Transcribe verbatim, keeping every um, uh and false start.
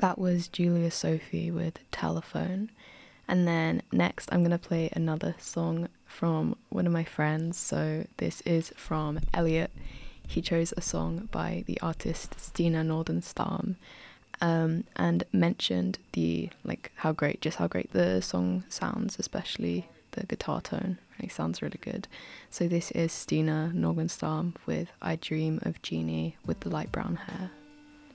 That was Julia Sophie with Telephone. And then next, I'm going to play another song from one of my friends. So this is from Elliot. He chose a song by the artist Stina Nordenstam, um, and mentioned the, like, how great, just how great the song sounds, especially the guitar tone. It sounds really good. So this is Stina Nordenstam with I Dream of Jeannie with the light brown hair.